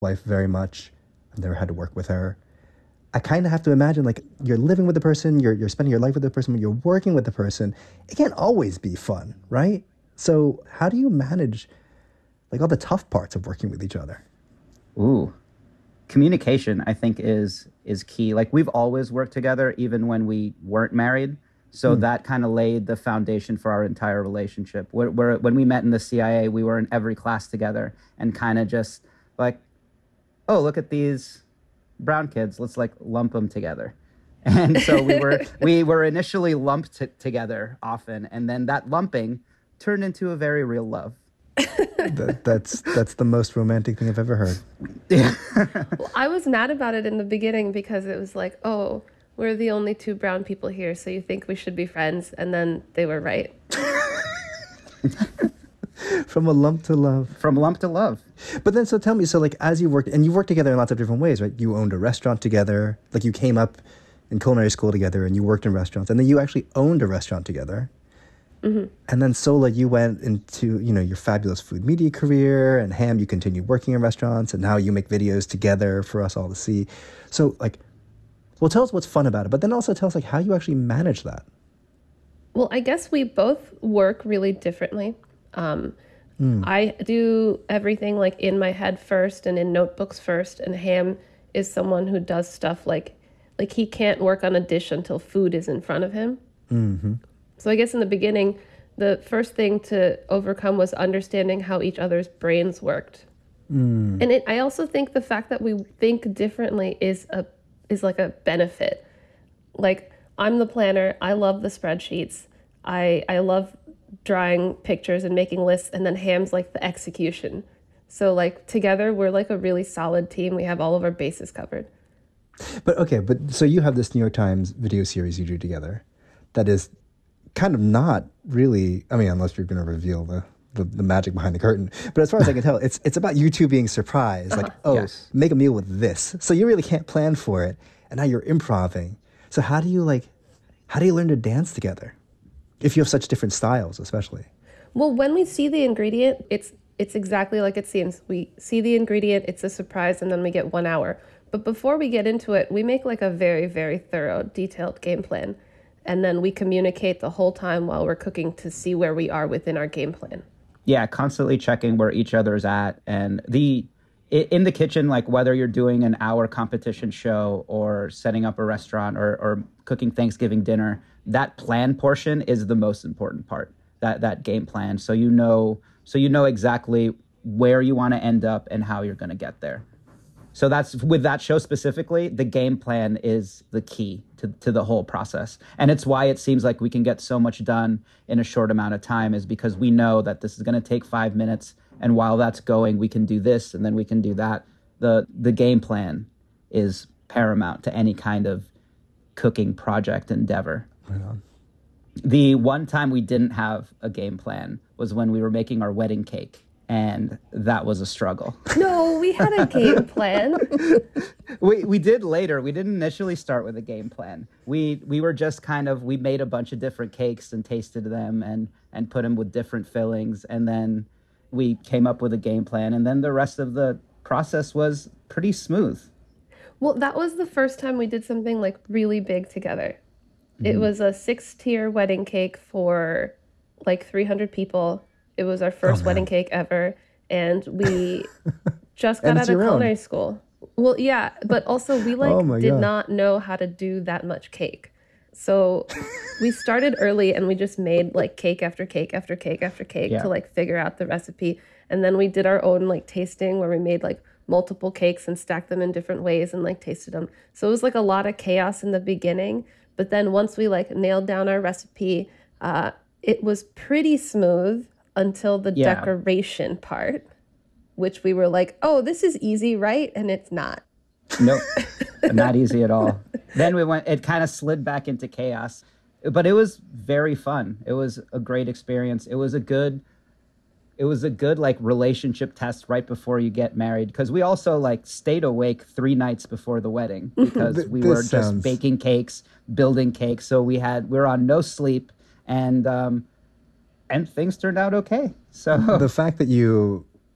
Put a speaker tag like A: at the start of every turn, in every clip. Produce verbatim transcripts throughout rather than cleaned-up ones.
A: wife very much. I've never had to work with her. I kind of have to imagine like you're living with the person, you're you're spending your life with the person, when you're working with the person, it can't always be fun, right? So how do you manage like all the tough parts of working with each other?
B: Ooh, communication, I think, is is key. Like we've always worked together, even when we weren't married. So
A: Mm.
B: that kind of laid the foundation for our entire relationship. Where, where, when we met in the C I A, we were in every class together and kind of just like, oh, look at these brown kids. Let's like lump them together. And so we were we were initially lumped t- together often, and then that lumping turned into a very real love.
A: That, that's that's the most romantic thing I've ever heard.
B: Yeah.
C: Well, I was mad about it in the beginning because it was like, oh, we're the only two brown people here, so you think we should be friends, and then they were right.
A: From a lump to love.
B: From lump to love.
A: But then, so tell me, so like as you worked, and you worked together in lots of different ways, right? You owned a restaurant together, like you came up in culinary school together and you worked in restaurants, and then you actually owned a restaurant together.
C: Mm-hmm.
A: And then Sola, you went into, you know, your fabulous food media career, and Ham, you continued working in restaurants, and now you make videos together for us all to see. So like, well, tell us what's fun about it, but then also tell us like how you actually manage that.
C: Well, I guess we both work really differently. Um, mm. I do everything like in my head first and in notebooks first, and Ham is someone who does stuff like, like he can't work on a dish until food is in front of him.
A: Mm-hmm.
C: So I guess in the beginning, the first thing to overcome was understanding how each other's brains worked. Mm. And it, I also think the fact that we think differently is a is like a benefit. Like, I'm the planner. I love the spreadsheets. I I love drawing pictures and making lists, and then Ham's like the execution. So like together, we're like a really solid team. We have all of our bases covered.
A: But okay, but so you have this New York Times video series you do together that is kind of not really, I mean, unless you're going to reveal the, the, the magic behind the curtain. But as far as I can tell, it's it's about you two being surprised. Like, oh, yes, make a meal with this. So you really can't plan for it. And now you're improvising. So how do you like, how do you learn to dance together? If you have such different styles, especially.
C: Well, when we see the ingredient, it's it's exactly like it seems. We see the ingredient, it's a surprise, and then we get one hour. But before we get into it, we make like a very, very thorough, detailed game plan. And then we communicate the whole time while we're cooking to see where we are within our game plan.
B: Yeah, constantly checking where each other's at. And the in the kitchen, like whether you're doing an hour competition show or setting up a restaurant or, or cooking Thanksgiving dinner, that plan portion is the most important part, that that game plan. So you know, so you know exactly where you want to end up and how you're going to get there. So that's, with that show specifically, the game plan is the key to, to the whole process. And it's why it seems like we can get so much done in a short amount of time, is because we know that this is going to take five minutes. And while that's going, we can do this and then we can do that. The the game plan is paramount to any kind of cooking project endeavor.
A: Right on.
B: The one time we didn't have a game plan was when we were making our wedding cake. And that was a struggle.
C: No, we had a game plan.
B: we we did later. We didn't initially start with a game plan. We we were just kind of, we made a bunch of different cakes and tasted them and and put them with different fillings. And then we came up with a game plan. And then the rest of the process was pretty smooth.
C: Well, that was the first time we did something like really big together. Mm-hmm. It was a six-tier wedding cake for like three hundred people. It was our first oh, wedding cake ever, and we just got out of culinary own. school. Well, yeah, but also we like oh did God. not know how to do that much cake. So we started early and we just made like cake after cake after cake after cake yeah. to like figure out the recipe. And then we did our own like tasting where we made like multiple cakes and stacked them in different ways and like tasted them. So it was like a lot of chaos in the beginning, but then once we like nailed down our recipe, uh, it was pretty smooth. Until the yeah. decoration part, which we were like, oh, this is easy, right? And it's not.
B: Nope, not easy at all. Then we went, it kind of slid back into chaos, but it was very fun. It was a great experience. It was a good, it was a good like relationship test right before you get married. Because we also like stayed awake three nights before the wedding because we were just sounds... baking cakes, building cakes. So we had, we were on no sleep, and, um, and things turned out okay. So
A: the fact that you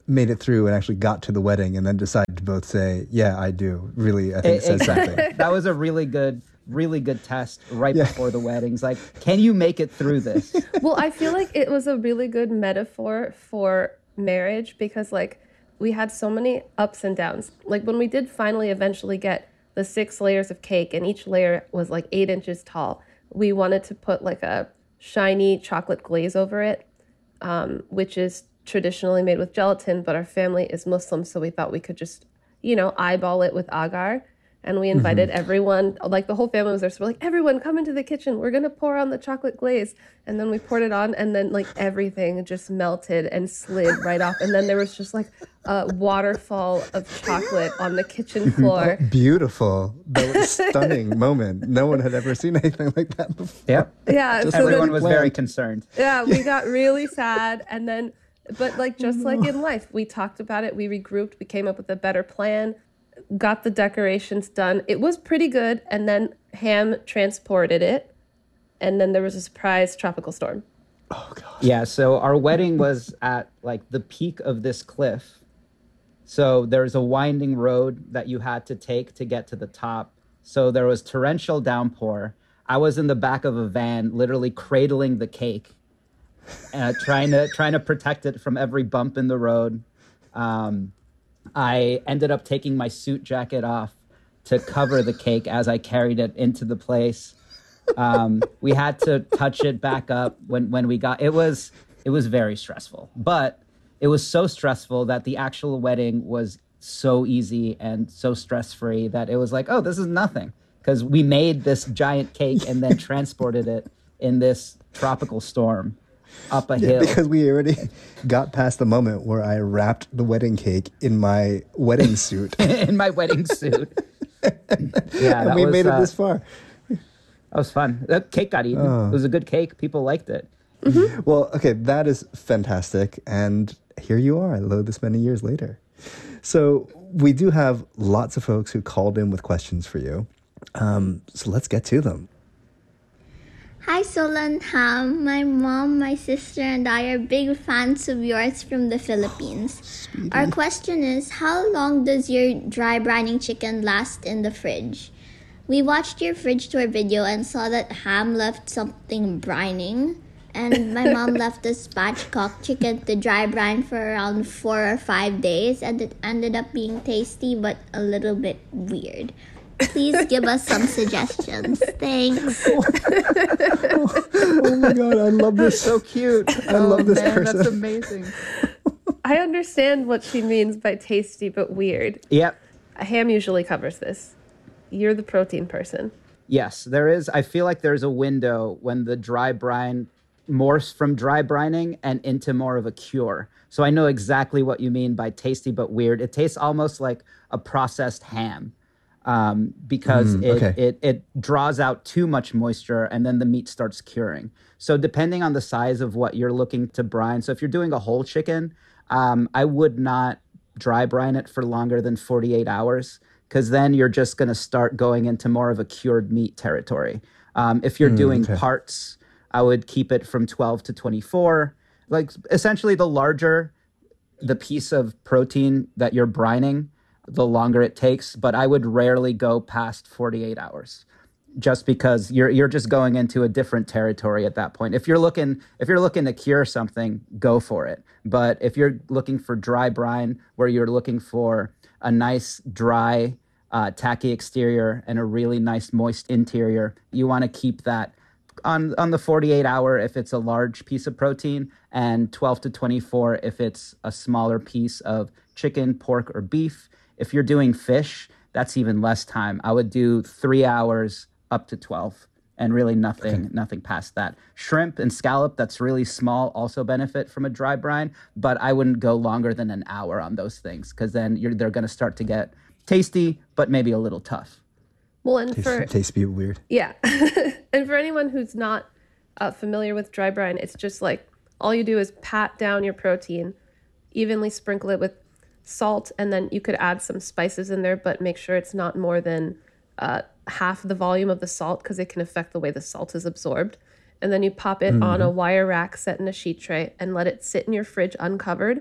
A: made it through and actually got to the wedding and then decided to both say, yeah, I do. Really, I think it says
B: exactly.
A: something.
B: That was a really good, really good test right
A: Yeah.
B: before the weddings. Like, can you make it through this?
C: Well, I feel like it was a really good metaphor for marriage because, like, we had so many ups and downs. Like, when we did finally eventually get the six layers of cake and each layer was like eight inches tall, we wanted to put like a shiny chocolate glaze over it, um, which is traditionally made with gelatin, but our family is Muslim, so we thought we could just, you know, eyeball it with agar. And we invited mm-hmm. everyone, like the whole family was there. So we're like, everyone come into the kitchen. We're going to pour on the chocolate glaze. And then we poured it on and then like everything just melted and slid right off. And then there was just like a waterfall of chocolate on the kitchen floor.
A: Beautiful. That was a stunning moment. No one had ever seen anything like that before.
B: Yep.
C: Yeah.
B: So
C: so
B: everyone
C: then,
B: was very concerned.
C: Yeah, we got really sad. And then, but like just like in life, we talked about it. We regrouped. We came up with a better plan. Got the decorations done. It was pretty good. And then Ham transported it. And then there was a surprise tropical storm.
A: Oh, gosh.
B: Yeah. So our wedding was at like the peak of this cliff. So there's a winding road that you had to take to get to the top. So there was torrential downpour. I was in the back of a van, literally cradling the cake, uh, trying to trying to protect it from every bump in the road. Um, I ended up taking my suit jacket off to cover the cake as I carried it into the place. Um, we had to touch it back up when, when we got, it was, it was very stressful, but it was so stressful that the actual wedding was so easy and so stress-free that it was like, oh, this is nothing. Because we made this giant cake and then transported it in this tropical storm up a
A: yeah,
B: hill.
A: Because we already got past the moment where I wrapped the wedding cake in my wedding suit.
B: in my wedding suit. Yeah,
A: and we
B: was,
A: made it
B: uh,
A: this far.
B: That was fun. The cake got eaten.
A: Oh.
B: It was a good cake. People liked it.
C: Mm-hmm.
A: Well, okay, that is fantastic. And here you are, lo, this many years later. So we do have lots of folks who called in with questions for you. Um, so let's get to them.
D: Hi, Sola and Ham. My mom, my sister, and I are big fans of yours from the Philippines.
A: Oh,
D: Our question is, how long does your dry brining chicken last in the fridge? We watched your fridge tour video and saw that Ham left something brining, and my mom left a spatchcock chicken to dry brine for around four or five days, and it ended up being tasty but a little bit weird. Please give us some suggestions. Thanks.
A: Oh, oh my God, I love this.
B: So cute.
A: I love this
B: man,
A: person.
B: That's amazing.
C: I understand what she means by tasty but weird.
B: Yep.
C: Ham usually covers this. You're the protein person.
B: Yes, there is. I feel like there's a window when the dry brine morphs from dry brining and into more of a cure. So I know exactly what you mean by tasty but weird. It tastes almost like a processed ham. Um, because
A: Mm,
B: it,
A: okay.
B: it it draws out too much moisture and then the meat starts curing. So depending on the size of what you're looking to brine, so if you're doing a whole chicken, um, I would not dry brine it for longer than forty-eight hours because then you're just going to start going into more of a cured meat territory. Um, if you're
A: Mm,
B: doing
A: okay.
B: parts, I would keep it from twelve to twenty-four. Like essentially the larger the piece of protein that you're brining, the longer it takes, but I would rarely go past forty-eight hours just because you're you're just going into a different territory at that point. If you're looking if you're looking to cure something, go for it. But if you're looking for dry brine where you're looking for a nice dry uh, tacky exterior and a really nice moist interior, you want to keep that on on the forty-eight hour if it's a large piece of protein and twelve to twenty-four if it's a smaller piece of chicken, pork, or beef. If you're doing fish, that's even less time. I would do three hours up to twelve and really nothing,
A: Okay.
B: nothing past that. Shrimp and scallop, that's really small, also benefit from a dry brine, but I wouldn't go longer than an hour on those things because then you're, they're going to start to get tasty, but maybe a little tough.
C: Well, and
A: Tastes,
C: for
A: tastes be weird.
C: yeah, and for anyone who's not uh, familiar with dry brine, it's just like all you do is pat down your protein, evenly sprinkle it with salt, and then you could add some spices in there, but make sure it's not more than uh, half the volume of the salt because it can affect the way the salt is absorbed. And then you pop it mm-hmm. on a wire rack set in a sheet tray and let it sit in your fridge uncovered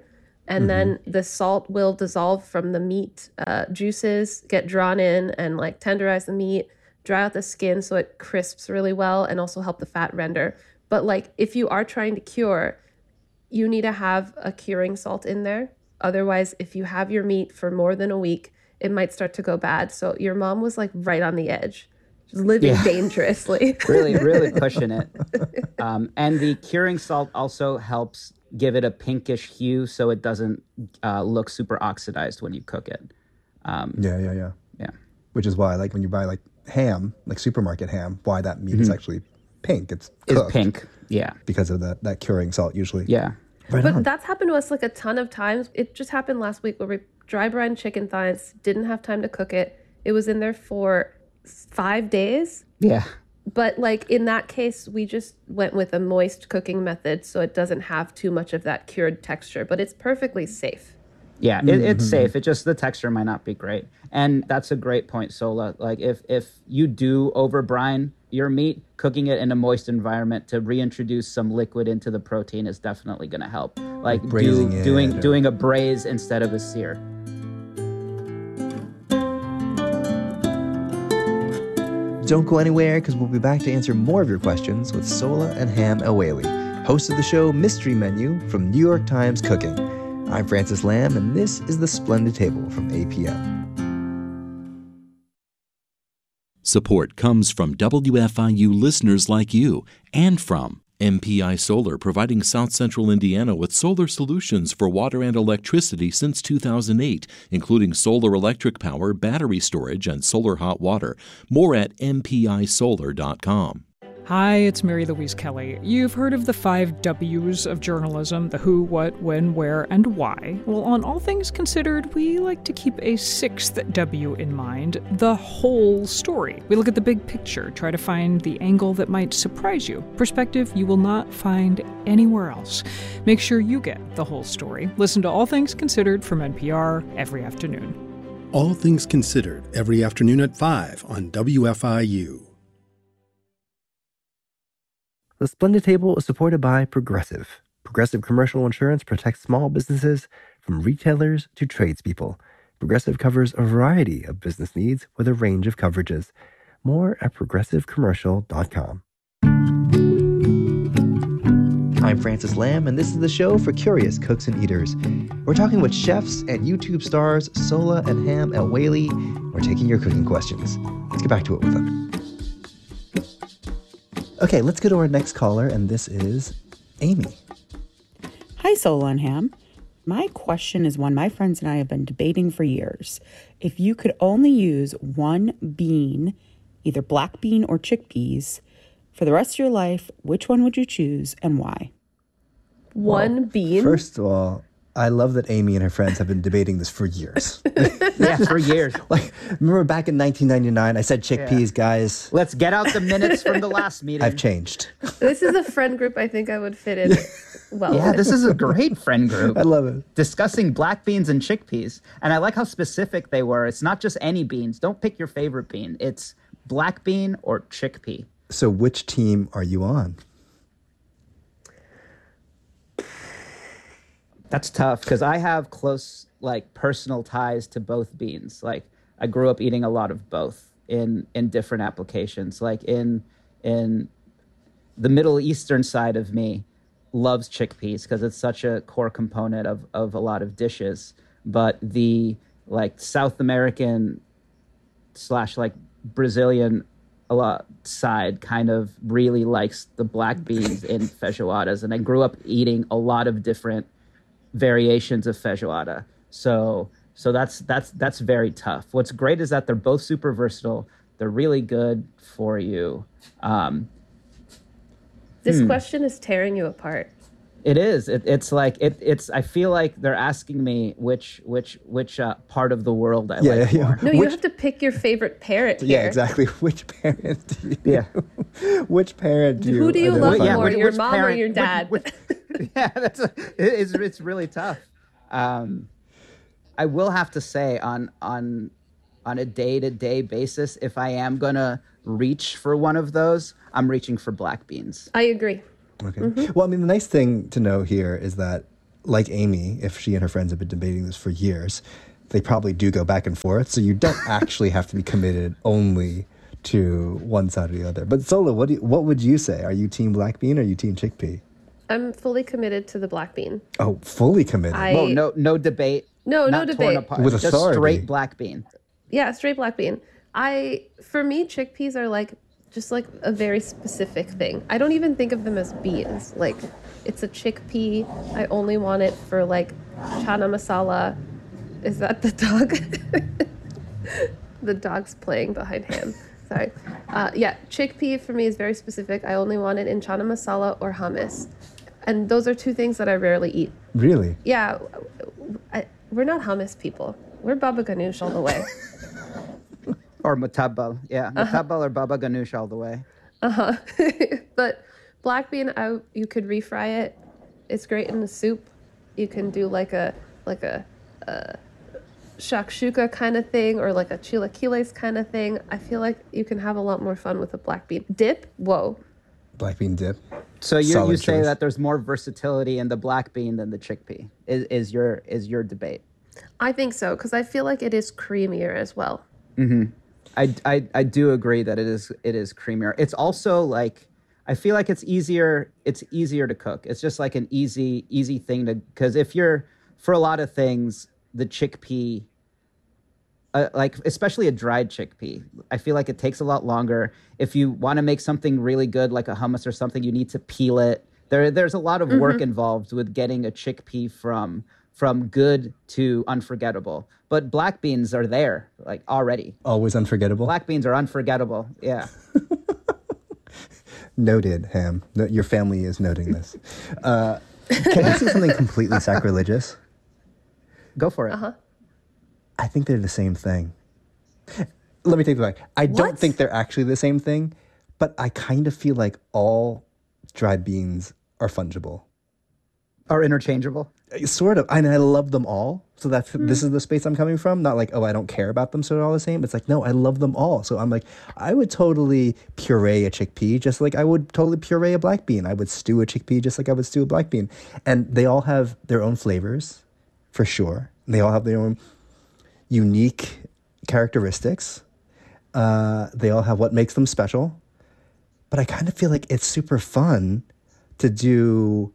C: And mm-hmm. then the salt will dissolve from the meat uh, juices, get drawn in and like tenderize the meat, dry out the skin so it crisps really well, and also help the fat render. But like if you are trying to cure, you need to have a curing salt in there. Otherwise, if you have your meat for more than a week, it might start to go bad. So your mom was like right on the edge, just living yeah. dangerously.
B: really, really pushing it. Um, and the curing salt also helps give it a pinkish hue so it doesn't uh, look super oxidized when you cook it. Um,
A: yeah, yeah, yeah.
B: Yeah.
A: Which is why, like, when you buy, like, ham, like supermarket ham, why that meat mm-hmm. is actually pink. It's cooked.
B: It's pink, yeah.
A: Because of that, that curing salt, usually.
B: Yeah.
A: Right
C: but
A: on.
C: That's happened to us, like, a ton of times. It just happened last week where we dry brine chicken thighs, didn't have time to cook it. It was in there for five days.
B: Yeah.
C: But like in that case, we just went with a moist cooking method so it doesn't have too much of that cured texture, but it's perfectly safe.
B: Yeah, it, it's safe. It just, the texture might not be great. And that's a great point, Sola. Like if, if you do over brine your meat, cooking it in a moist environment to reintroduce some liquid into the protein is definitely going to help. Like do,
A: it,
B: doing,
A: or...
B: doing a braise instead of a sear.
A: Don't go anywhere, because we'll be back to answer more of your questions with Sola and Ham El-Waylly, host of the show Mystery Menu from New York Times Cooking. I'm Francis Lamb, and this is The Splendid Table from A P M.
E: Support comes from W F I U listeners like you, and from M P I Solar, providing South Central Indiana with solar solutions for water and electricity since two thousand eight, including solar electric power, battery storage, and solar hot water. More at m p i solar dot com.
F: Hi, it's Mary Louise Kelly. You've heard of the five W's of journalism: the who, what, when, where, and why. Well, on All Things Considered, we like to keep a sixth W in mind: the whole story. We look at the big picture, try to find the angle that might surprise you, perspective you will not find anywhere else. Make sure you get the whole story. Listen to All Things Considered from N P R every afternoon.
G: All Things Considered, every afternoon at five on W F I U.
A: The Splendid Table is supported by Progressive. Progressive Commercial Insurance protects small businesses from retailers to tradespeople. Progressive covers a variety of business needs with a range of coverages. More at progressive commercial dot com. I'm Francis Lamb, and this is the show for curious cooks and eaters. We're talking with chefs and YouTube stars Sola and Ham El-Waylly. We're taking your cooking questions. Let's get back to it with them. Okay, let's go to our next caller, and this is Amy.
H: Hi, Sola and Ham. My question is one my friends and I have been debating for years. If you could only use one bean, either black bean or chickpeas, for the rest of your life, which one would you choose and why?
C: One well, bean?
A: First of all, I love that Amy and her friends have been debating this for years.
B: Yeah, for years.
A: Like, remember back in nineteen ninety-nine, I said chickpeas, yeah. guys.
B: Let's get out the minutes from the last meeting.
A: I've changed.
C: This is a friend group I think I would fit in well
B: Yeah,
C: with.
B: This is a great friend group.
A: I love it.
B: Discussing black beans and chickpeas. And I like how specific they were. It's not just any beans. Don't pick your favorite bean. It's black bean or chickpea.
A: So which team are you on?
B: That's tough because I have close, like, personal ties to both beans. Like, I grew up eating a lot of both in in different applications. Like in in the Middle Eastern side of me loves chickpeas because it's such a core component of of a lot of dishes. But the like South American slash like Brazilian a lot side kind of really likes the black beans in feijoadas, and I grew up eating a lot of different variations of feijoada. So so that's that's that's very tough. What's great is that they're both super versatile. They're really good for you. Um,
C: this
B: hmm.
C: question is tearing you apart.
B: It is. It, it's like it, it's. I feel like they're asking me which which which uh, part of the world I
A: yeah,
B: like
A: yeah.
B: more.
C: No, you
A: which,
C: have to pick your favorite parent here.
A: Yeah, exactly. Which parent do you?
B: Yeah.
A: Which parent do you?
C: Who do you love
B: yeah,
C: more,
B: which,
C: your
B: which
C: mom
B: parent,
C: or your dad?
B: Which, which, yeah, that's a, it's it's really tough. Um, I will have to say on on on a day to day basis, if I am gonna reach for one of those, I'm reaching for black beans.
C: I agree.
A: Okay.
C: Mm-hmm.
A: Well, I mean, the nice thing to know here is that like Amy, if she and her friends have been debating this for years, they probably do go back and forth. So you don't actually have to be committed only to one side or the other. But Sola, what do you, what would you say? Are you team black bean or are you team chickpea?
C: I'm fully committed to the black bean.
A: Oh, fully committed.
C: I-
B: Whoa, no, no debate.
C: No, no
B: not
C: debate.
B: Torn apart.
A: With
B: Just
A: authority.
B: straight black bean.
C: Yeah, straight black bean. I, for me, chickpeas are like, just like a very specific thing. I don't even think of them as beans. Like, it's a chickpea. I only want it for like chana masala. Is that the dog? The dog's playing behind him. Sorry. Uh, yeah, chickpea for me is very specific. I only want it in chana masala or hummus. And those are two things that I rarely eat.
A: Really?
C: Yeah, I, we're not hummus people. We're baba ganoush all the way.
B: Or mutabal. Yeah, mutabal or baba ganoush all the way.
C: Uh-huh. But black bean, I, you could refry it. It's great in the soup. You can do like a like a, a shakshuka kind of thing or like a chilaquiles kind of thing. I feel like you can have a lot more fun with a black bean. Dip? Whoa.
A: Black bean dip.
B: So you
A: Solid
B: you say
A: choice.
B: that there's more versatility in the black bean than the chickpea. Is is your is your debate?
C: I think so, because I feel like it is creamier as well.
B: I, I, I do agree that it is it is creamier. It's also like I feel like it's easier it's easier to cook. It's just like an easy easy thing to because if you're for a lot of things the chickpea uh, like especially a dried chickpea, I feel like it takes a lot longer. If you want to make something really good like a hummus or something, you need to peel it. There there's a lot of work involved with getting a chickpea from from good to unforgettable. But black beans are there, like, already.
A: Always unforgettable.
B: Black beans are unforgettable, yeah.
A: Noted, Ham. No, your family is noting this. Uh, can I say something completely sacrilegious?
B: Go for it.
C: Uh-huh.
A: I think they're the same thing. Let me take that back. I don't
C: What?
A: think they're actually the same thing, but I kind of feel like all dried beans are fungible.
B: Are interchangeable?
A: Sort of. And I love them all. So that's this is the space I'm coming from. Not like, oh, I don't care about them, so they're all the same. It's like, no, I love them all. So I'm like, I would totally puree a chickpea just like I would totally puree a black bean. I would stew a chickpea just like I would stew a black bean. And they all have their own flavors, for sure. They all have their own unique characteristics. Uh, they all have what makes them special. But I kind of feel like it's super fun to do.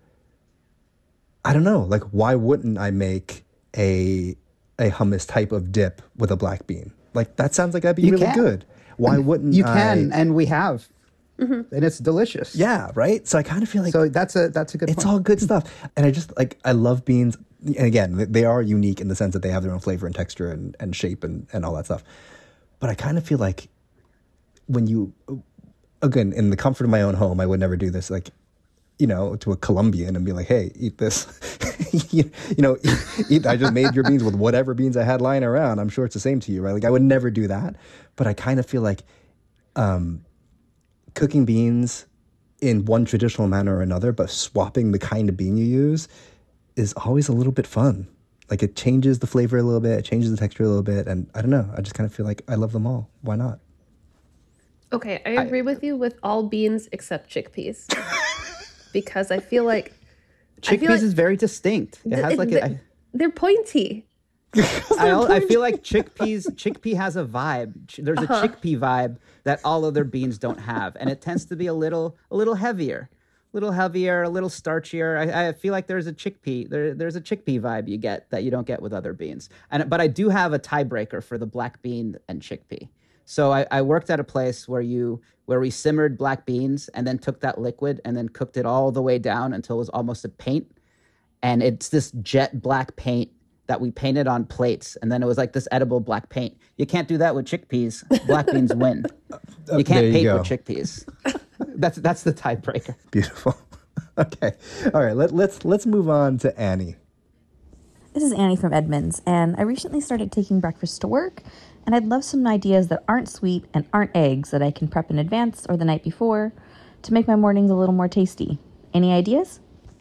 A: I don't know, like, why wouldn't I make a a hummus type of dip with a black bean? Like, that sounds like that'd be
B: You
A: really
B: can.
A: good. Why wouldn't
B: You
A: I?
B: can, and we have. And it's delicious.
A: Yeah, right? So I kind of feel like
B: So that's a that's a good
A: it's
B: point.
A: all good stuff. And I just, like, I love beans. And again, th- they are unique in the sense that they have their own flavor and texture and, and shape and, and all that stuff. But I kind of feel like when you, again, in the comfort of my own home, I would never do this. Like, you know, to a Colombian and be like, hey, eat this. you, you know, eat, eat, I just made your beans with whatever beans I had lying around. I'm sure it's the same to you, right? Like, I would never do that. But I kind of feel like um, cooking beans in one traditional manner or another, but swapping the kind of bean you use is always a little bit fun. Like, it changes the flavor a little bit, it changes the texture a little bit. And I don't know, I just kind of feel like I love them all. Why not?
C: Okay, I agree with you with all beans except chickpeas. Because I feel like I
B: Chickpeas
C: feel like
B: is very distinct. It has
C: th-
B: like
C: th-
B: a,
C: they're pointy.
B: I, al- I feel like chickpeas chickpea has a vibe. Ch- There's a chickpea vibe that all other beans don't have, and it tends to be a little a little heavier, a little heavier, a little starchier. I, I feel like there's a chickpea there, there's a chickpea vibe you get that you don't get with other beans. And but I do have a tiebreaker for the black bean and chickpea. So I, I worked at a place where you where we simmered black beans and then took that liquid and then cooked it all the way down until it was almost a paint. And it's this jet black paint that we painted on plates. And then it was like this edible black paint. You can't do that with chickpeas. Black beans win. You can't
A: there you
B: paint
A: go.
B: with chickpeas. That's that's the tiebreaker.
A: Beautiful. Okay. All right, let, let's let's move on to Annie.
I: This is Annie from Edmonds, and I recently started taking breakfast to work, and I'd love some ideas that aren't sweet and aren't eggs that I can prep in advance or the night before to make my mornings a little more tasty. Any ideas?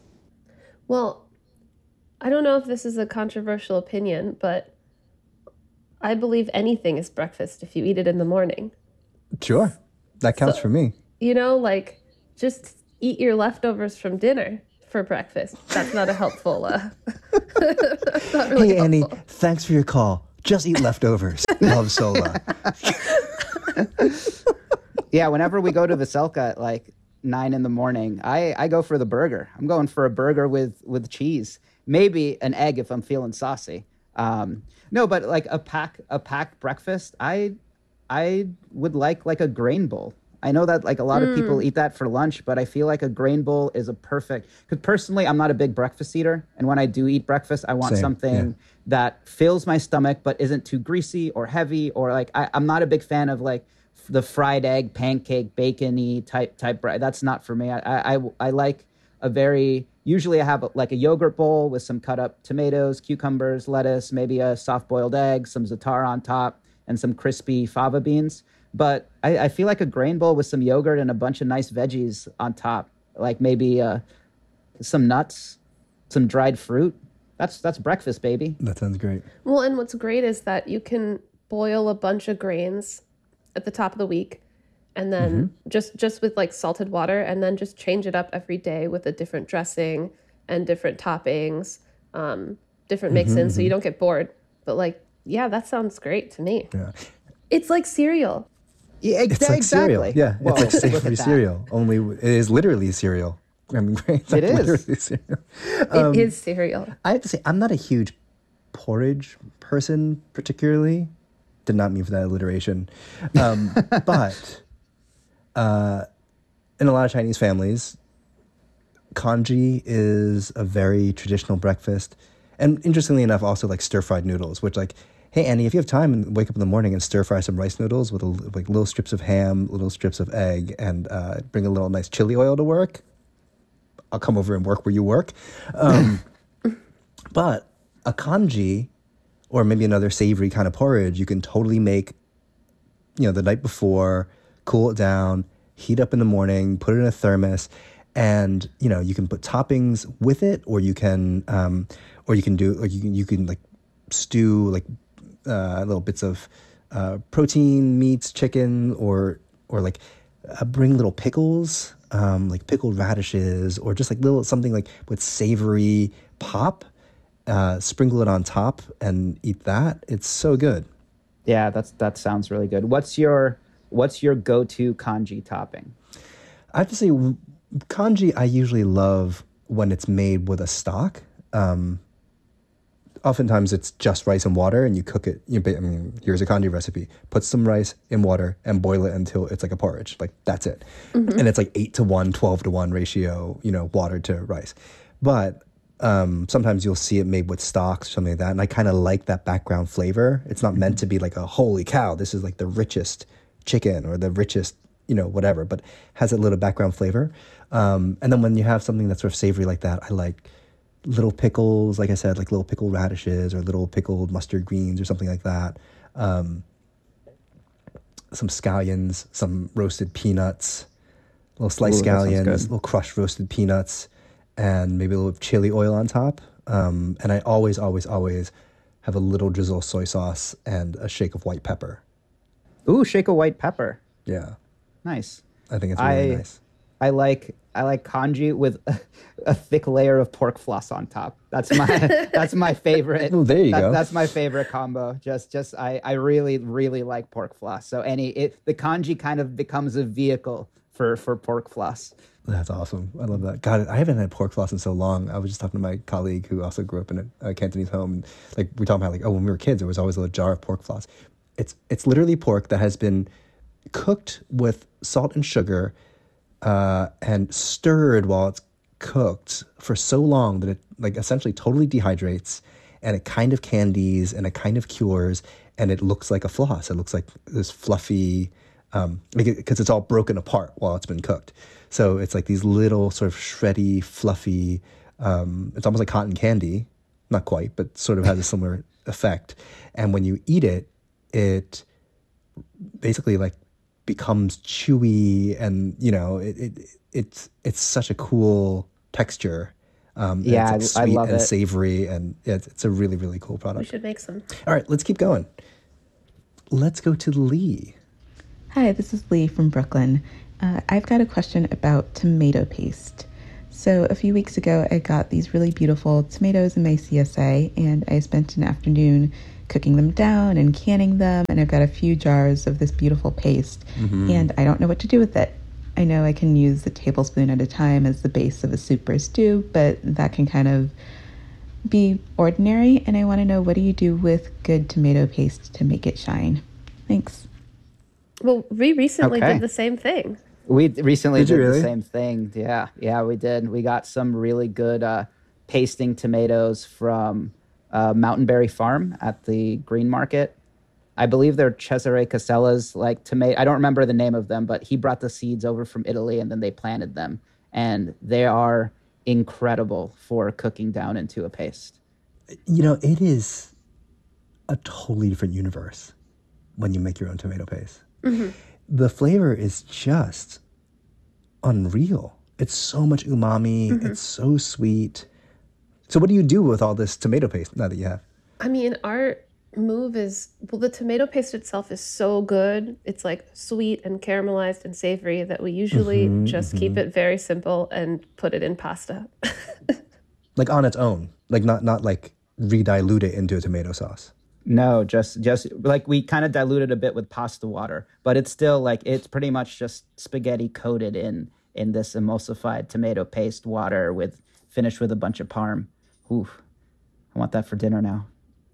C: Well, I don't know if this is a controversial opinion, but I believe anything is breakfast if you eat it in the morning.
A: Sure. That counts
C: So-
A: for me.
C: You know, like, just eat your leftovers from dinner for breakfast. That's not a helpful. Uh, that's not really
A: Hey, Annie,
C: helpful.
A: thanks for your call. Just eat leftovers. Love Sola.
B: Yeah, whenever we go to Veselka at like nine in the morning, I, I go for the burger. I'm going for a burger with, with cheese, maybe an egg if I'm feeling saucy. Um, no, but like a pack a pack breakfast, I I would like like a grain bowl. I know that like a lot of people eat that for lunch, but I feel like a grain bowl is a perfect. Because personally, I'm not a big breakfast eater, and when I do eat breakfast, I want
A: Same,
B: something
A: yeah.
B: that fills my stomach but isn't too greasy or heavy, or like I, I'm not a big fan of like the fried egg, pancake, bacon-y type type bread. That's not for me. I I, I like a very usually I have like a yogurt bowl with some cut up tomatoes, cucumbers, lettuce, maybe a soft boiled egg, some za'atar on top, and some crispy fava beans. But I, I feel like a grain bowl with some yogurt and a bunch of nice veggies on top, like maybe uh, some nuts, some dried fruit. That's that's breakfast, baby.
A: That sounds great.
C: Well, and what's great is that you can boil a bunch of grains at the top of the week, and then
A: Mm-hmm.
C: just just with like salted water, and then just change it up every day with a different dressing and different toppings, um, different
A: Mm-hmm,
C: mix-ins, so you don't get bored. But like, yeah, that sounds great to me.
A: Yeah.
C: It's like cereal.
B: Yeah,
A: It's like cereal. Yeah,
B: Whoa,
A: it's like
B: look at
A: savory
B: that.
A: cereal. Only it is literally cereal. I mean, it's like
B: It is.
A: literally cereal.
C: It is cereal.
A: I have to say, I'm not a huge porridge person, particularly. Did not mean for that alliteration. Um, but uh, in a lot of Chinese families, congee is a very traditional breakfast. And interestingly enough, also like stir-fried noodles, which like, hey, Annie, if you have time and wake up in the morning and stir-fry some rice noodles with a, like little strips of ham, little strips of egg, and uh, bring a little nice chili oil to work, I'll come over and work where you work. Um, but a congee, or maybe another savory kind of porridge, you can totally make, you know, the night before, cool it down, heat up in the morning, put it in a thermos, and you know you can put toppings with it, or you can, um, or you can do, like you can you can like stew like uh, little bits of uh, protein, meats, chicken, or or like uh, bring little pickles, um, like pickled radishes, or just like little something like with savory pop. Uh, sprinkle it on top and eat that. It's so good.
B: Yeah, that's that sounds really good. What's your what's your go-to congee topping?
A: I have to say, w- congee I usually love when it's made with a stock. Um, oftentimes it's just rice and water, and you cook it. You, ba- I mean, here's a congee recipe: put some rice in water and boil it until it's like a porridge. Like that's it, and it's like eight to one, twelve to one ratio. You know, water to rice, but. Um, sometimes you'll see it made with stocks or something like that. And I kind of like that background flavor. It's not meant to be like a holy cow, this is like the richest chicken or the richest, you know, whatever, but has a little background flavor. Um, and then when you have something that's sort of savory like that, I like little pickles, like I said, like little pickled radishes or little pickled mustard greens or something like that. Um, some scallions, some roasted peanuts, little sliced
B: Ooh, that sounds
A: scallions,
B: good.
A: little crushed roasted peanuts, and maybe a little chili oil on top. Um, and I always, always, always have a little drizzle of soy sauce and a shake of white pepper.
B: Ooh, shake of white pepper.
A: Yeah,
B: Nice.
A: I think it's really
B: I
A: nice.
B: I like I like congee with a, a thick layer of pork floss on top. That's my that's my favorite.
A: Well, there you
B: That-
A: go.
B: That's my favorite combo. Just just I I really really like pork floss. So any it the congee kind of becomes a vehicle for for pork floss.
A: That's awesome. I love that. God, I haven't had pork floss in so long. I was just talking to my colleague who also grew up in a, a Cantonese home. And like we were talking about, like, oh, when we were kids, there was always a little jar of pork floss. It's it's literally pork that has been cooked with salt and sugar uh, and stirred while it's cooked for so long that it like essentially totally dehydrates, and it kind of candies and it kind of cures, and it looks like a floss. It looks like this fluffy, um, because it's all broken apart while it's been cooked. So it's like these little sort of shreddy, fluffy, um, it's almost like cotton candy, not quite, but sort of has a similar effect. And when you eat it, it basically like becomes chewy, and you know, it, it it's it's such a cool texture. Um, and
B: Yeah,
A: it's
B: I-
A: like
B: I
A: sweet
B: love
A: and
B: it.
A: savory, and it's, it's a really, really cool
C: We
A: product.
C: should make some.
A: All right, let's keep going. Let's go to Lee.
J: Hi, this is Lee from Brooklyn. Uh, I've got a question about tomato paste.
H: So a few weeks ago, I got these really beautiful tomatoes in my C S A, and I spent an afternoon cooking them down and canning them, and I've got a few jars of this beautiful paste, mm-hmm. and I don't know what to do with it. I know I can use the tablespoon at a time as the base of a soup or stew, but that can kind of be ordinary, and I want to know, what do you do with good tomato paste to make it shine? Thanks.
C: Well, we recently
B: Okay.
C: did the same thing.
B: We recently
A: Did
B: did,
A: you really?
B: the same thing. Yeah, yeah, we did. We got some really good uh, pasting tomatoes from uh, Mountain Berry Farm at the Green Market. I believe they're Cesare Casella's like tomato. I don't remember the name of them, but he brought the seeds over from Italy and then they planted them, and they are incredible for cooking down into a paste.
A: You know, it is a totally different universe when you make your own tomato paste. Mm-hmm. The flavor is just unreal. It's so much umami. Mm-hmm. It's so sweet. So what do you do with all this tomato paste now that you have?
C: I mean, our move is, well, the tomato paste itself is so good. It's like sweet and caramelized and savory that we usually mm-hmm, just mm-hmm. keep it very simple and put it in pasta.
A: Like on its own, like not not like re-dilute it into a tomato sauce.
B: No, just just like we kind of diluted a bit with pasta water, but it's still like it's pretty much just spaghetti coated in in this emulsified tomato paste water with finished with a bunch of parm. Ooh, I want that for dinner now.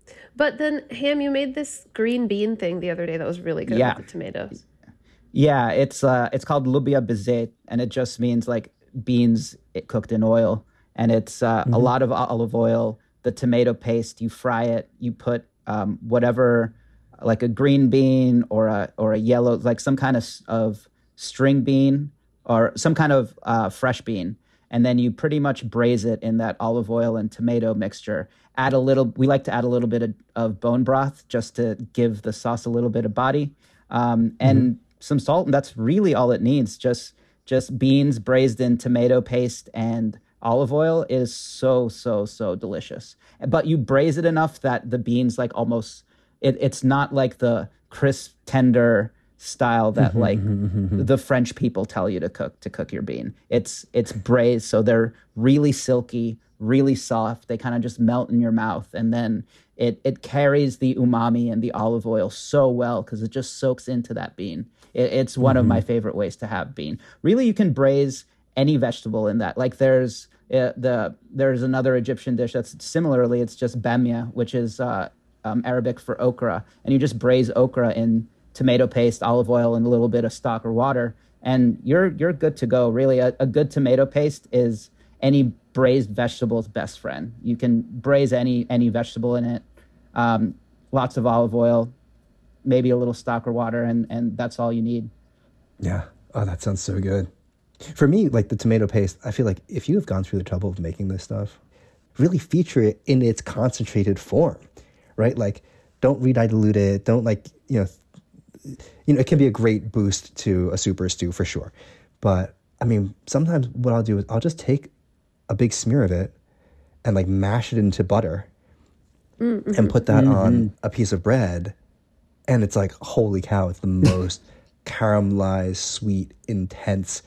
C: But then, Ham, you made this green bean thing the other day that was really good
B: yeah.
C: with the tomatoes.
B: Yeah, it's uh, it's called lubia bizet, and it just means like beans cooked in oil. And it's uh, mm-hmm. a lot of olive oil, the tomato paste, you fry it, you put um, whatever, like a green bean or a or a yellow, like some kind of, of string bean or some kind of uh, fresh bean. And then you pretty much braise it in that olive oil and tomato mixture. Add a little, we like to add a little bit of, of bone broth just to give the sauce a little bit of body. Um, and mm-hmm. some salt, and that's really all it needs. Just just beans braised in tomato paste and olive oil is so, so, so delicious. But you braise it enough that the beans like almost, it, it's not like the crisp, tender style that like the French people tell you to cook, to cook your bean. It's it's braised, so they're really silky, really soft. They kind of just melt in your mouth. And then it, it carries the umami and the olive oil so well because it just soaks into that bean. It, it's one mm-hmm. of my favorite ways to have bean. Really, you can braise any vegetable in that. Like there's uh, the there's another Egyptian dish that's similarly, it's just bamia, which is uh, um, Arabic for okra, and you just braise okra in tomato paste, olive oil, and a little bit of stock or water, and you're you're good to go. Really, a, a good tomato paste is any braised vegetable's best friend. You can braise any any vegetable in it, um, lots of olive oil, maybe a little stock or water, and and that's all you need.
A: Yeah. Oh, that sounds so good. For me, like the tomato paste, I feel like if you have gone through the trouble of making this stuff, really feature it in its concentrated form, right? Like, don't re-dilute it. Don't like, you know, you know, it can be a great boost to a soup or stew for sure. But I mean, sometimes what I'll do is I'll just take a big smear of it and like mash it into butter mm-hmm. and put that mm-hmm. on a piece of bread. And it's like, holy cow, it's the most caramelized, sweet, intense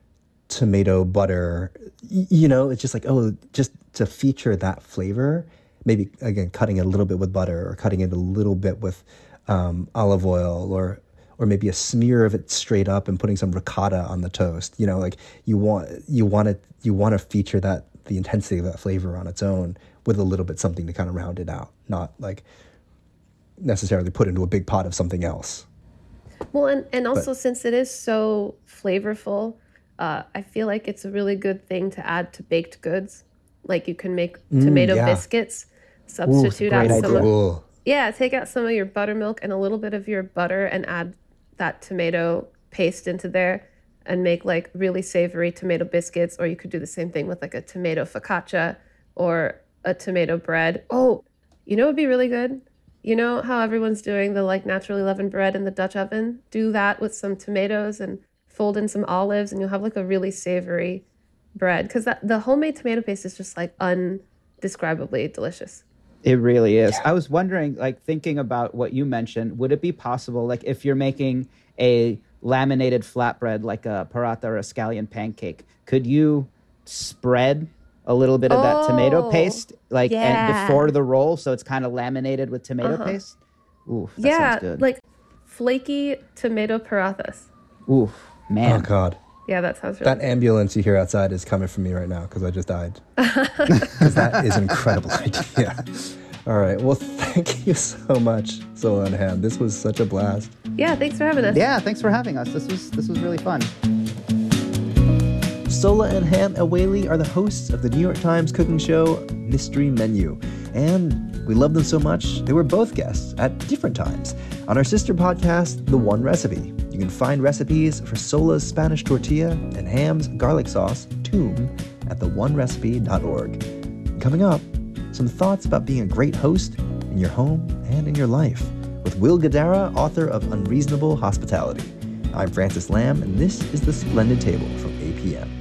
A: tomato butter. Y- you know, it's just like, oh, just to feature that flavor, maybe again, cutting it a little bit with butter or cutting it a little bit with um, olive oil or or maybe a smear of it straight up and putting some ricotta on the toast. You know, like you want you want it you want to feature that the intensity of that flavor on its own with a little bit something to kind of round it out, not like necessarily put into a big pot of something else.
C: Well, and, and also
A: But-
C: since it is so flavorful, uh, I feel like it's a really good thing to add to baked goods. Like you can make tomato
A: yeah.
C: biscuits, substitute out
B: great
C: some
B: idea.
C: of,
A: Ooh.
C: yeah, take out some of your buttermilk and a little bit of your butter and add that tomato paste into there and make like really savory tomato biscuits. Or you could do the same thing with like a tomato focaccia or a tomato bread. Oh, you know what would be really good? You know how everyone's doing the like naturally leavened bread in the Dutch oven? Do that with some tomatoes and fold in some olives and you'll have like a really savory bread. Because that the homemade tomato paste is just like undescribably delicious.
B: It really is. I was wondering, like thinking about what you mentioned, would it be possible, like if you're making a laminated flatbread like a paratha or a scallion pancake, could you spread a little bit of that tomato
C: Oh,
B: paste, like and
C: yeah.
B: before the roll, so it's kind of laminated with tomato
C: Uh-huh.
B: paste. Ooh, that
C: Yeah,
B: sounds good.
C: like flaky tomato parathas.
B: Ooh, man.
A: Oh God.
C: Yeah, that sounds really
A: That ambulance you hear outside is coming for me right now because I just died. Because that is an incredible idea. All right. Well, thank you so much, Sola and Ham. This was such a blast.
C: Yeah, thanks for having us.
B: Yeah, thanks for having us. This was this was really fun.
A: Sola and Ham Awali are the hosts of the New York Times cooking show Mystery Menu. And we love them so much, they were both guests at different times on our sister podcast, The One Recipe. You can find recipes for Sola's Spanish tortilla and Ham's garlic sauce, Toom, at the one recipe dot org. Coming up, some thoughts about being a great host in your home and in your life with Will Guidara, author of Unreasonable Hospitality. I'm Francis Lamb, and this is The Splendid Table from A P M.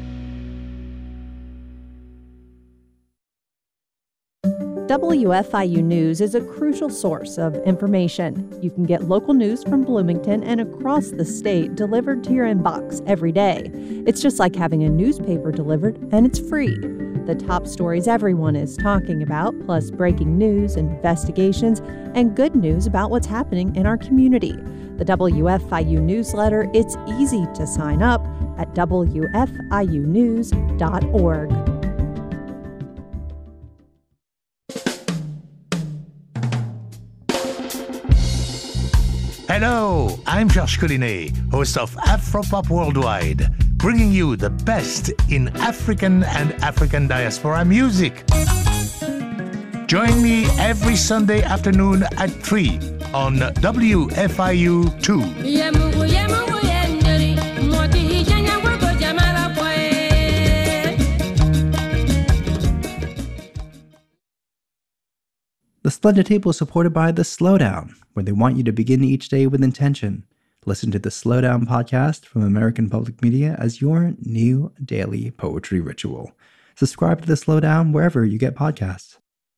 J: W F I U News is a crucial source of information. You can get local news from Bloomington and across the state delivered to your inbox every day. It's just like having a newspaper delivered, and it's free. The top stories everyone is talking about, plus breaking news, investigations, and good news about what's happening in our community. The W F I U newsletter, it's easy to sign up at W F I U news dot org.
K: Hello, I'm Georges Collinet, host of Afropop Worldwide, bringing you the best in African and African diaspora music. Join me every Sunday afternoon at three on W F I U two.
L: The Splendid Table is supported by The Slowdown, where they want you to begin each day with intention. Listen to the Slowdown podcast from American Public Media as your new daily poetry ritual. Subscribe to The Slowdown wherever you get podcasts.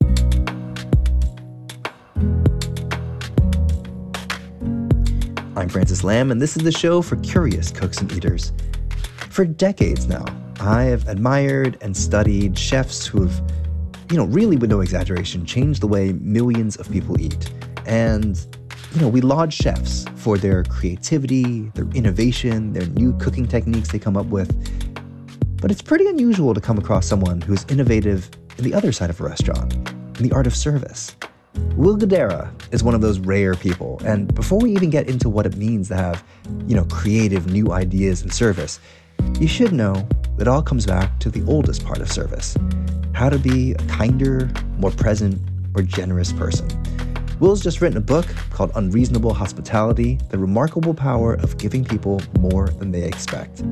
A: I'm Francis Lamb, and this is the show for curious cooks and eaters. For decades now, I have admired and studied chefs who have, you know, really with no exaggeration, changed the way millions of people eat. And, you know, we laud chefs for their creativity, their innovation, their new cooking techniques they come up with. But it's pretty unusual to come across someone who's innovative in the other side of a restaurant, in the art of service. Will Guidara is one of those rare people, and before we even get into what it means to have, you know, creative new ideas in service, you should know that it all comes back to the oldest part of service: how to be a kinder, more present, more generous person. Will's just written a book called Unreasonable Hospitality: The Remarkable Power of Giving People More Than They Expect.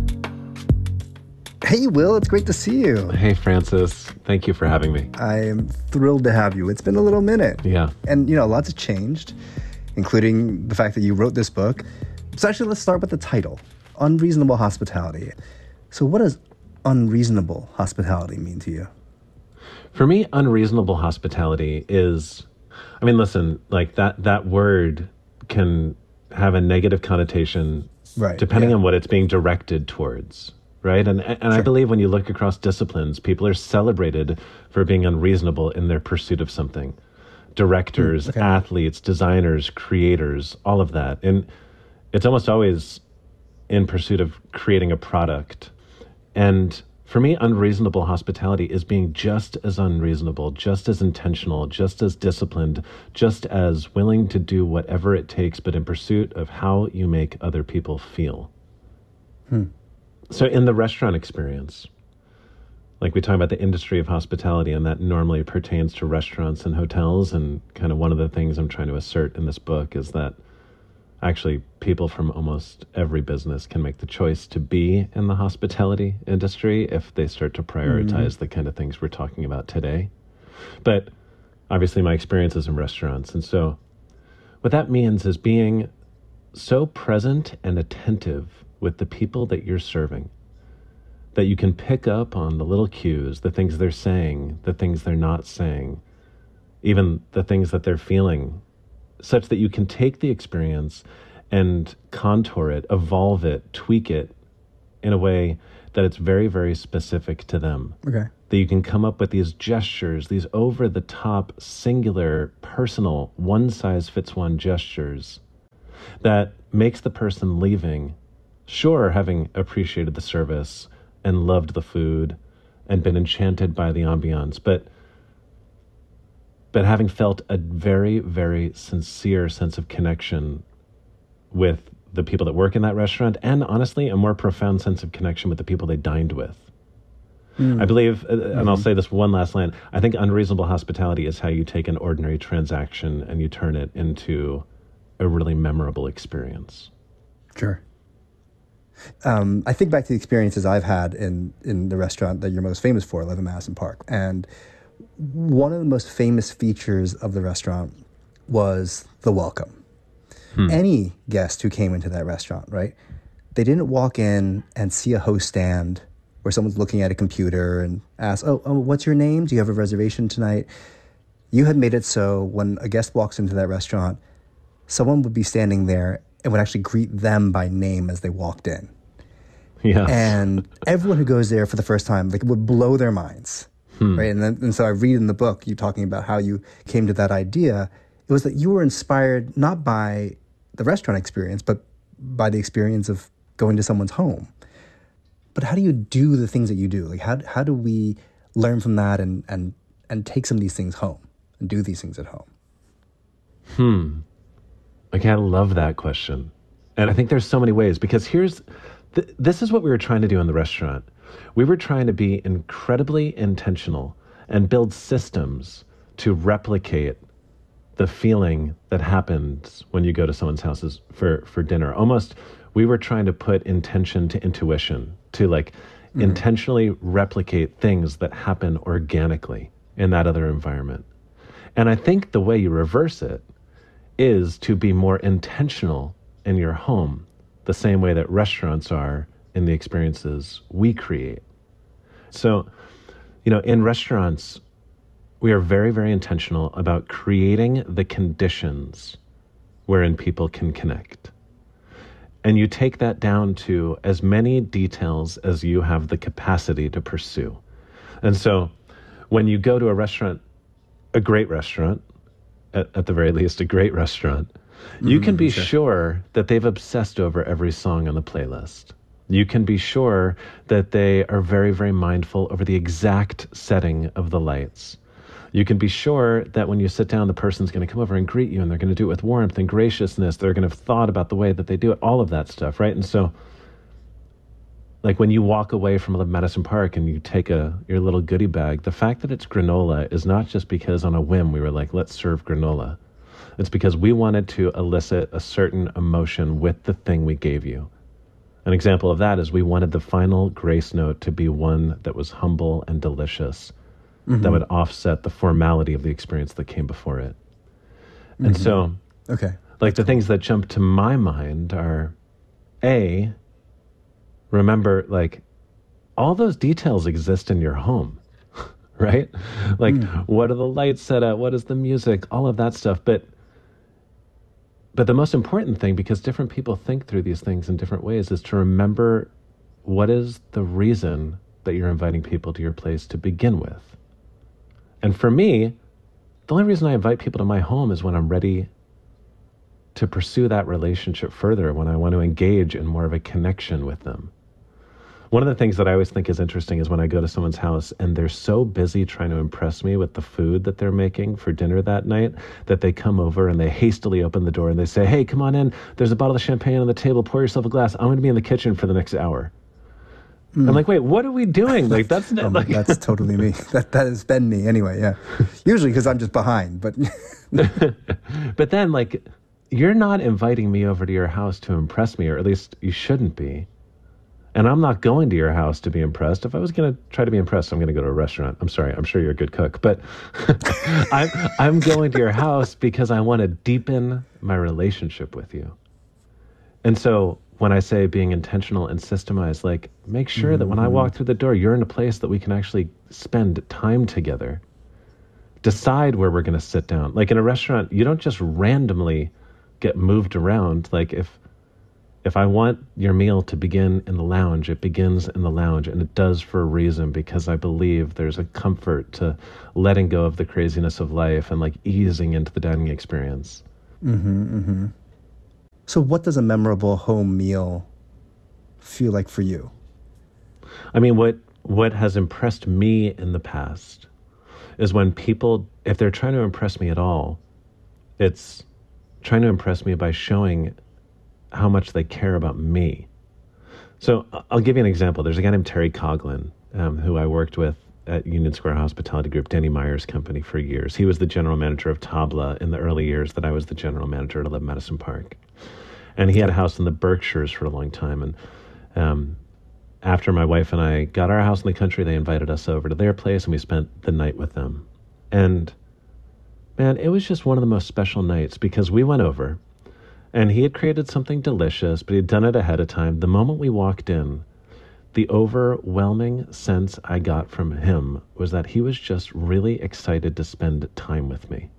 A: Hey, Will, it's great to see you.
M: Hey, Francis. Thank you for having me.
A: I am thrilled to have you. It's been a little minute.
M: Yeah.
A: And, you know, lots have changed, including the fact that you wrote this book. So actually, let's start with the title, Unreasonable Hospitality. So what does unreasonable hospitality mean to you?
M: For me, unreasonable hospitality is, I mean, listen, like that, that word can have a negative connotation
A: right,
M: depending
A: yeah.
M: on what it's being directed towards. Right. And and sure. I believe when you look across disciplines, people are celebrated for being unreasonable in their pursuit of something. Directors, mm, okay. athletes, designers, creators, all of that. And it's almost always in pursuit of creating a product. And for me, unreasonable hospitality is being just as unreasonable, just as intentional, just as disciplined, just as willing to do whatever it takes, but in pursuit of how you make other people feel.
A: Hmm.
M: So in the restaurant experience, like we talk about the industry of hospitality, and that normally pertains to restaurants and hotels, and kind of one of the things I'm trying to assert in this book is that actually people from almost every business can make the choice to be in the hospitality industry if they start to prioritize mm-hmm. the kind of things we're talking about today. But obviously my experience is in restaurants, and so what that means is being so present and attentive with the people that you're serving, that you can pick up on the little cues, the things they're saying, the things they're not saying, even the things that they're feeling, such that you can take the experience and contour it, evolve it, tweak it in a way that it's very, very specific to them.
A: Okay.
M: That you can come up with these gestures, these over-the-top, singular, personal, one-size-fits-one gestures that makes the person leaving, sure, having appreciated the service and loved the food and been enchanted by the ambiance, but but having felt a very, very sincere sense of connection with the people that work in that restaurant, and honestly, a more profound sense of connection with the people they dined with. Mm. I believe, and mm-hmm. I'll say this one last line, I think unreasonable hospitality is how you take an ordinary transaction and you turn it into a really memorable experience.
A: Sure. Um, I think back to the experiences I've had in, in the restaurant that you're most famous for, Eleven Madison Park. And one of the most famous features of the restaurant was the welcome. Hmm. Any guest who came into that restaurant, right? They didn't walk in and see a host stand where someone's looking at a computer and ask, oh, oh, what's your name? Do you have a reservation tonight? You had made it so when a guest walks into that restaurant, someone would be standing there and would actually greet them by name as they walked in.
M: Yeah.
A: And everyone who goes there for the first time, like, it would blow their minds. Hmm. Right. And then, and so I read in the book, you talking about how you came to that idea. It was that you were inspired not by the restaurant experience, but by the experience of going to someone's home. But how do you do the things that you do? Like, how how do we learn from that and and and take some of these things home and do these things at home?
M: Hmm. Okay, I love that question. And I think there's so many ways, because here's, th- this is what we were trying to do in the restaurant. We were trying to be incredibly intentional and build systems to replicate the feeling that happens when you go to someone's houses for, for dinner. Almost, we were trying to put intention to intuition, to like mm-hmm. intentionally replicate things that happen organically in that other environment. And I think the way you reverse it is to be more intentional in your home, the same way that restaurants are in the experiences we create. So, you know, in restaurants, we are very, very intentional about creating the conditions wherein people can connect. And you take that down to as many details as you have the capacity to pursue. And so when you go to a restaurant, a great restaurant, at, at the very least, a great restaurant, you mm, can be sure. sure that they've obsessed over every song on the playlist. You can be sure that they are very, very mindful over the exact setting of the lights. You can be sure that when you sit down, the person's going to come over and greet you, and they're going to do it with warmth and graciousness. They're going to have thought about the way that they do it, all of that stuff, right? And so, like, when you walk away from Madison Park and you take a your little goodie bag, the fact that it's granola is not just because on a whim we were like, let's serve granola. It's because we wanted to elicit a certain emotion with the thing we gave you. An example of that is we wanted the final grace note to be one that was humble and delicious, mm-hmm. that would offset the formality of the experience that came before it. Mm-hmm. And so,
A: okay,
M: like the things that jump to my mind are, A, remember, like, all those details exist in your home, right? Like, mm. what are the lights set at? What is the music? All of that stuff. But But the most important thing, because different people think through these things in different ways, is to remember what is the reason that you're inviting people to your place to begin with. And for me, the only reason I invite people to my home is when I'm ready to pursue that relationship further, when I want to engage in more of a connection with them. One of the things that I always think is interesting is when I go to someone's house and they're so busy trying to impress me with the food that they're making for dinner that night that they come over and they hastily open the door and they say, hey, come on in. There's a bottle of champagne on the table. Pour yourself a glass. I'm going to be in the kitchen for the next hour. Mm. I'm like, wait, what are we doing? Like, that's
A: oh,
M: like
A: that's totally me. That that has been me anyway. Yeah, usually because I'm just behind. But
M: but then, like, you're not inviting me over to your house to impress me, or at least you shouldn't be. And I'm not going to your house to be impressed. If I was going to try to be impressed, I'm going to go to a restaurant. I'm sorry. I'm sure you're a good cook, but I'm I'm going to your house because I want to deepen my relationship with you. And so when I say being intentional and systemized, like, make sure mm-hmm. that when I walk through the door, you're in a place that we can actually spend time together. Decide where we're going to sit down. Like in a restaurant, you don't just randomly get moved around. Like if if I want your meal to begin in the lounge, it begins in the lounge, and it does for a reason, because I believe there's a comfort to letting go of the craziness of life and like easing into the dining experience.
A: Mm-hmm, mm-hmm. So what does a memorable home meal feel like for you?
M: I mean, what what has impressed me in the past is when people, if they're trying to impress me at all, it's trying to impress me by showing how much they care about me. So I'll give you an example. There's a guy named Terry Coughlin, um, who I worked with at Union Square Hospitality Group, Denny Meyer's company, for years. He was the general manager of Tabla in the early years that I was the general manager at eleven Madison Park. And he had a house in the Berkshires for a long time. And um, after my wife and I got our house in the country, they invited us over to their place, and we spent the night with them. And man, it was just one of the most special nights, because we went over, and he had created something delicious, but he'd done it ahead of time. The moment we walked in, the overwhelming sense I got from him was that he was just really excited to spend time with me.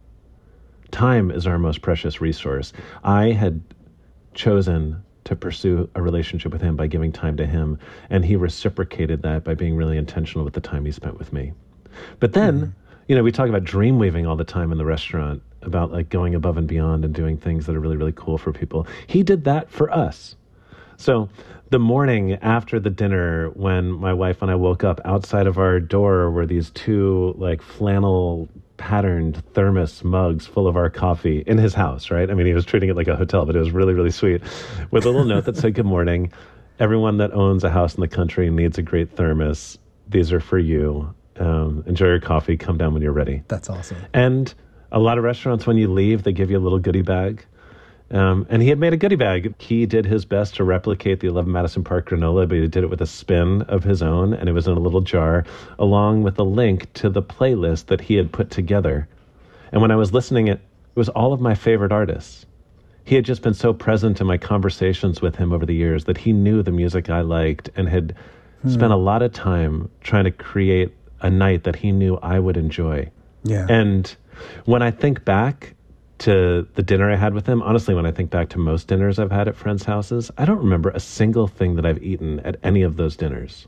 M: Time is our most precious resource. I had chosen to pursue a relationship with him by giving time to him, and he reciprocated that by being really intentional with the time he spent with me. But then, mm-hmm. you know, we talk about dream weaving all the time in the restaurant, about like going above and beyond and doing things that are really, really cool for people. He did that for us. So the morning after the dinner, when my wife and I woke up, outside of our door were these two like flannel patterned thermos mugs full of our coffee in his house, right? I mean, he was treating it like a hotel, but it was really, really sweet, with a little note that said, "Good morning. Everyone that owns a house in the country needs a great thermos. These are for you. Um, enjoy your coffee. Come down when you're ready."
A: That's awesome.
M: And a lot of restaurants, when you leave, they give you a little goodie bag. Um, and he had made a goodie bag. He did his best to replicate the eleven Madison Park granola, but he did it with a spin of his own, and it was in a little jar, along with a link to the playlist that he had put together. And when I was listening, it, it was all of my favorite artists. He had just been so present in my conversations with him over the years that he knew the music I liked, and had hmm. spent a lot of time trying to create a night that he knew I would enjoy.
A: Yeah.
M: And when I think back to the dinner I had with him, honestly, when I think back to most dinners I've had at friends' houses, I don't remember a single thing that I've eaten at any of those dinners.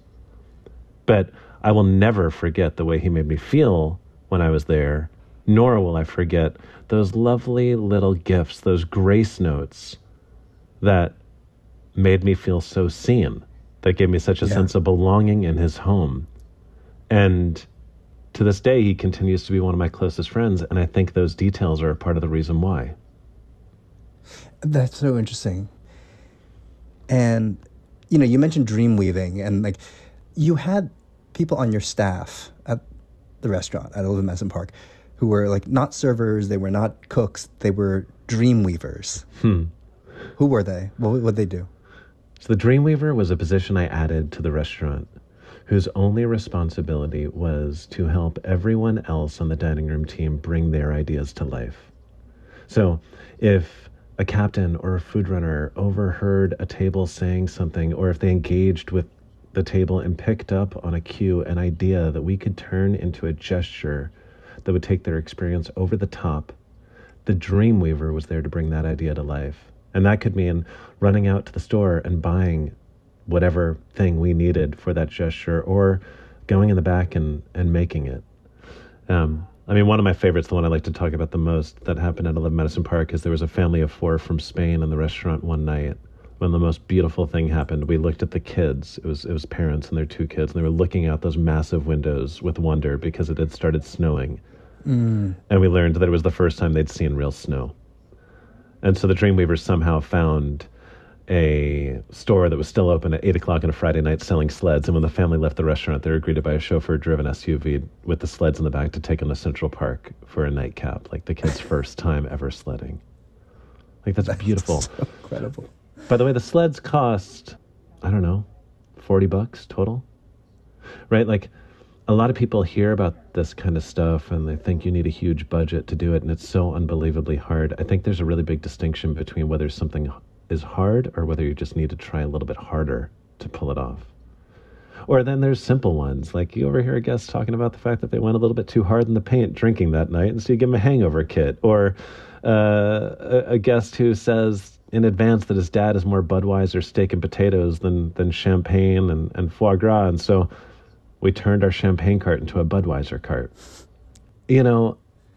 M: But I will never forget the way he made me feel when I was there, nor will I forget those lovely little gifts, those grace notes that made me feel so seen, that gave me such a yeah. sense of belonging in his home. And to this day, he continues to be one of my closest friends, and I think those details are a part of the reason why.
A: That's so interesting. And, you know, you mentioned dream weaving, and like, you had people on your staff at the restaurant at eleven Madison Park who were like not servers, they were not cooks, they were dream weavers.
M: Hmm.
A: Who were they? What would they do?
M: So the dream weaver was a position I added to the restaurant, whose only responsibility was to help everyone else on the dining room team bring their ideas to life. So if a captain or a food runner overheard a table saying something, or if they engaged with the table and picked up on a cue, an idea that we could turn into a gesture that would take their experience over the top, the dream weaver was there to bring that idea to life. And that could mean running out to the store and buying whatever thing we needed for that gesture, or going in the back and, and making it. Um, I mean, one of my favorites, the one I like to talk about the most, that happened at eleven Madison Park, is there was a family of four from Spain in the restaurant one night when the most beautiful thing happened. We looked at the kids. It was it was parents and their two kids, and they were looking out those massive windows with wonder because it had started snowing. Mm. And we learned that it was the first time they'd seen real snow. And so the Dreamweavers somehow found a store that was still open at eight o'clock on a Friday night selling sleds. And when the family left the restaurant, they were greeted by a chauffeur-driven S U V with the sleds in the back to take them to Central Park for a nightcap, like the kids' first time ever sledding. Like, that's, that's beautiful.
A: So incredible.
M: By the way, the sleds cost, I don't know, forty bucks total, right? Like, a lot of people hear about this kind of stuff and they think you need a huge budget to do it, and it's so unbelievably hard. I think there's a really big distinction between whether something is hard or whether you just need to try a little bit harder to pull it off. Or then there's simple ones, like you overhear a guest talking about the fact that they went a little bit too hard in the paint drinking that night, and so you give them a hangover kit. Or uh, a, a guest who says, in advance that his dad is more Budweiser steak and potatoes than than champagne and, and foie gras. And so we turned our champagne cart into a Budweiser cart. You know,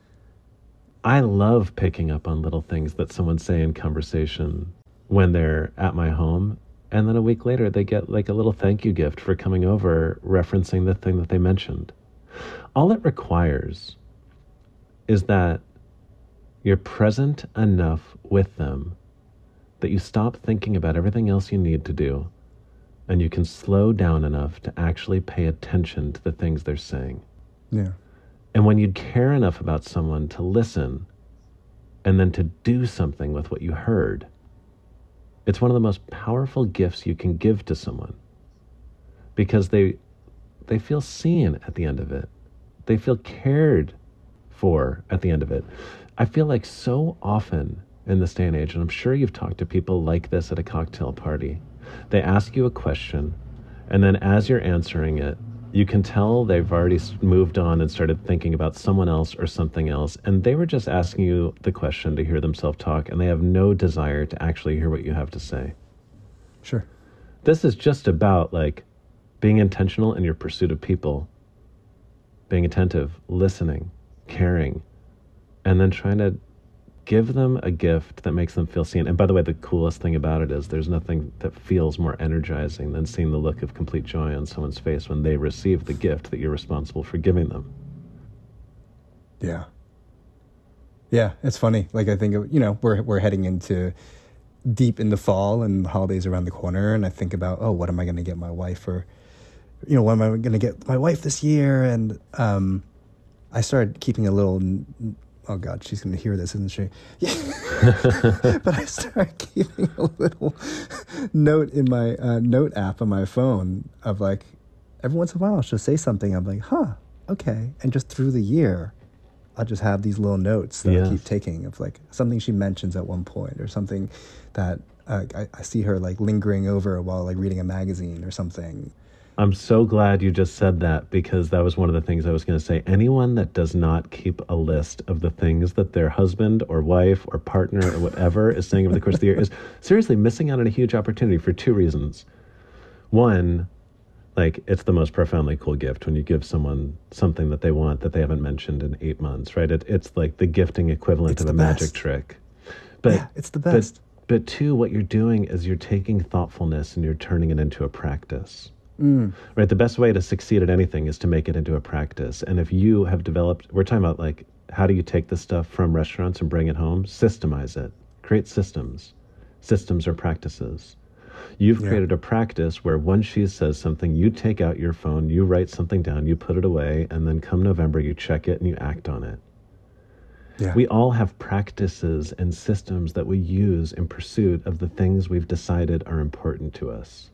M: I love picking up on little things that someone say in conversation when they're at my home. And then a week later, they get like a little thank you gift for coming over, referencing the thing that they mentioned. All it requires is that you're present enough with them that you stop thinking about everything else you need to do, and you can slow down enough to actually pay attention to the things they're saying.
A: Yeah.
M: And when you care enough about someone to listen and then to do something with what you heard, it's one of the most powerful gifts you can give to someone, because they they feel seen at the end of it. They feel cared for at the end of it. I feel like so often in this day and age, and I'm sure you've talked to people like this at a cocktail party, they ask you a question, and then as you're answering it, you can tell they've already moved on and started thinking about someone else or something else, and they were just asking you the question to hear themselves talk, and they have no desire to actually hear what you have to say.
A: Sure.
M: This is just about like being intentional in your pursuit of people, being attentive, listening, caring, and then trying to give them a gift that makes them feel seen. And by the way, the coolest thing about it is there's nothing that feels more energizing than seeing the look of complete joy on someone's face when they receive the gift that you're responsible for giving them.
A: Yeah. Yeah, it's funny. Like, I think, of, you know, we're we're heading into deep in the fall and the holidays around the corner, and I think about, oh, what am I going to get my wife, or, you know, what am I going to get my wife this year? And um, I started keeping a little... Oh God, she's going to hear this, isn't she? Yeah. But I started keeping a little note in my uh, note app on my phone of like, every once in a while she'll say something. I'm like, huh, okay. And just through the year, I'll just have these little notes that
M: yes.
A: I keep taking of like something she mentions at one point, or something that uh, I, I see her like lingering over while like reading a magazine or something.
M: I'm so glad you just said that, because that was one of the things I was going to say. Anyone that does not keep a list of the things that their husband or wife or partner or whatever is saying over the course of the year is seriously missing out on a huge opportunity for two reasons. One, like, it's the most profoundly cool gift when you give someone something that they want that they haven't mentioned in eight months, right? It, it's like the gifting equivalent
A: it's
M: of a
A: best.
M: magic trick. But,
A: yeah, it's the best.
M: But, but two, what you're doing is you're taking thoughtfulness and you're turning it into a practice.
A: Mm.
M: Right. The best way to succeed at anything is to make it into a practice. And if you have developed, we're talking about like, how do you take this stuff from restaurants and bring it home? Systemize it. Create systems. Systems are practices. You've yeah. created a practice where when she says something, you take out your phone, you write something down, you put it away, and then come November, you check it and you act on it. Yeah. We all have practices and systems that we use in pursuit of the things we've decided are important to us.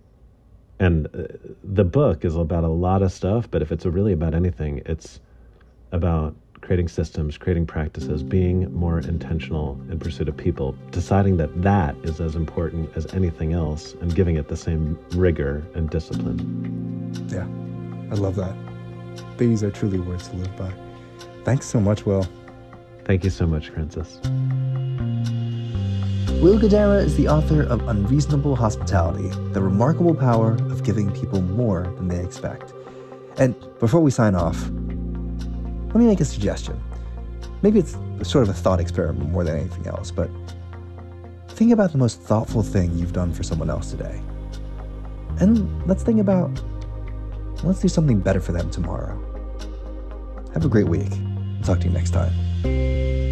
M: And uh, the book is about a lot of stuff, but if it's really about anything, it's about creating systems, creating practices, being more intentional in pursuit of people, deciding that that is as important as anything else, and giving it the same rigor and discipline.
A: Yeah, I love that. These are truly words to live by. Thanks so much, Will.
M: Thank you so much, Francis.
L: Will Guidara is the author of Unreasonable Hospitality, the remarkable power of giving people more than they expect. And before we sign off, let me make a suggestion. Maybe it's sort of a thought experiment more than anything else, but think about the most thoughtful thing you've done for someone else today. And let's think about, let's do something better for them tomorrow. Have a great week. I'll talk to you next time.